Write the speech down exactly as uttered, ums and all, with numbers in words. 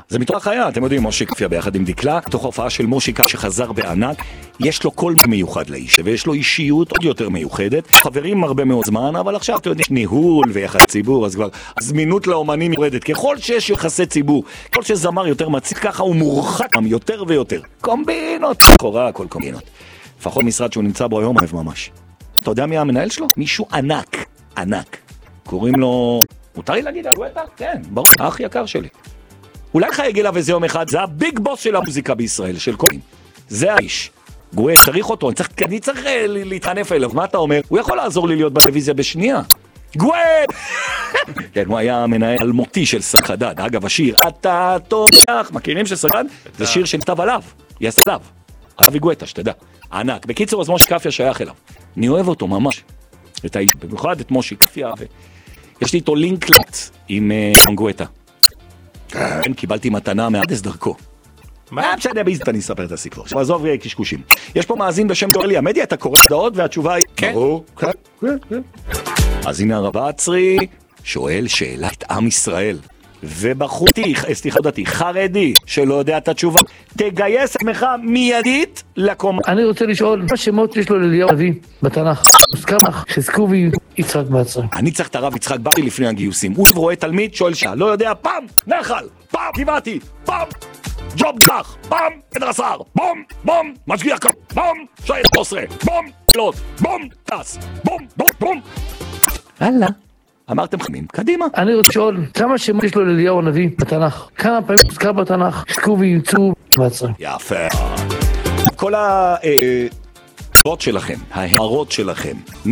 זה מתוך החיה, אתם יודעים, משה קפיה ביחד עם דקלה, תוך ההופעה של משה קפיה שחזר בענק, יש לו קול מיוחד לאיש, ויש לו אישיות עוד יותר מיוחדת, חברים הרבה מאוד זמן, אבל עכשיו אתה יודע, ניהול ויחד ציבור, אז כבר הזמינות לאומנים יורדת, ככל שיש יחסי ציבור, ככל שזמר יותר מציג, ככה הוא מורחק יותר ויותר. קומבינות, חורה, הכל קומבינות. לפחות משרד שהוא נמצא בו היום אוהב ממש. אתה יודע מי המנהל שלו? מישהו ענק, ענק. קוראים לו... מותר לי להגיד, גואטה? כן, ברור, האח יקר שלי. אולי לך יגיע לה וזה יום אחד, זה הביג בוס של המוזיקה בישראל, של קולים. זה האיש. גואטה, צריך אותו, אני צריך, אני צריך להתחנף אליו, מה אתה אומר? הוא יכול לעזור לי להיות בטלוויזיה בשנייה. גואטה! כן, הוא היה המנהל אלמותי של סחדד. אגב, השיר, אתה תומך, מכירים של סחדד? זה שיר שנכתב עליו, יש עליו. אבי גואטה, שתדע. ענק. בקיצור, אז משה קפיה שייך אליו. אני אוהב אותו ממש. את האיש, במיוחד את משה קפיה, ויש לי איתו לינקלט עם גואטה. כן, קיבלתי מתנה מהדס דרכו. מה משנה בהזדמנות אני אספר את הסיפור. עכשיו עזוב קשקושים. יש פה מאזין בשם דורלי עמדי, אתה קורא דעות והתשובה היא... כן. אז הנה הרב עצרי שואל שאלה את עם ישראל. ובחותי, סליחה דתי, חרדי שלא יודע את התשובה, תגייס עצמך מיידית לקומה. אני רוצה לשאול, מה שמות יש לו לאליהו הנביא בתנ"ך? מוסכם חזקו ויצחק בעצרי. אני צריך את הרב יצחק ברי לפני הגיוסים. הוא רואה תלמיד, שואל שאלה, לא יודע, פעם נחל, פעם גבעתי, פעם ג'וב דח, פעם כדרסר, בום, בום, משגיח קום, בום, שייך עשרה, בום, לא, בום, טס, בום, בום, בום. הלאה. אמרתם חמים, קדימה. אני רוצה לשאול, כמה שמות יש לו לאליהו הנביא בתנ"ך? כמה פעמים מוזכר בתנ"ך? חזקו ויצאו בעצרי. יפה. כל התשובות שלכם, ההערות שלכם,